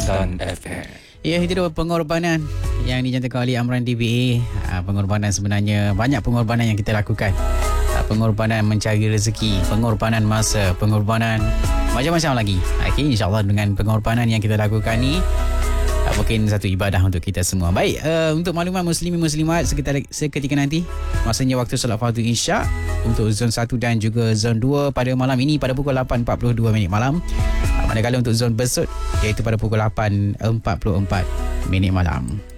Pandan FM. Ya, itu pengorbanan yang dinyatakan oleh Amran DBA. Pengorbanan sebenarnya banyak pengorbanan yang kita lakukan. Pengorbanan mencari rezeki, pengorbanan masa, pengorbanan macam-macam lagi. Okey, insyaAllah dengan pengorbanan yang kita lakukan ni mungkin satu ibadah untuk kita semua. Baik, untuk makluman muslimin muslimat seketika nanti masanya waktu solat fardu Isyak untuk zon 1 dan juga zon 2 pada malam ini pada pukul 8.42 malam. Manakala untuk zon besut iaitu pada pukul 8.44 malam.